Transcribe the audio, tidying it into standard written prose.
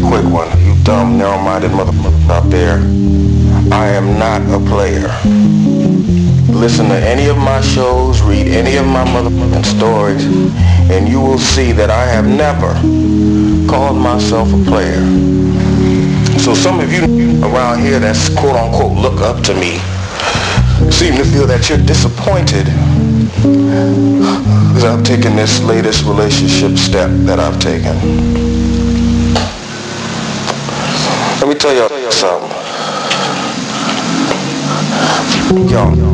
quick one. You dumb, narrow-minded motherfuckers out there. I am not a player. Listen to any of my shows, read any of my motherfucking stories, and you will see that I have never called myself a player. So some of you around here that's quote-unquote look up to me seem to feel that you're disappointed because I've taken this latest relationship step that I've taken. Let me tell y'all something. Yo.